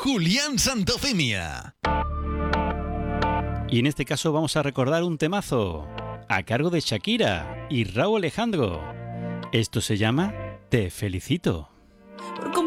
Julián Santofimia. Y en este caso vamos a recordar un temazo a cargo de Shakira y Rauw Alejandro. Esto se llama Te felicito.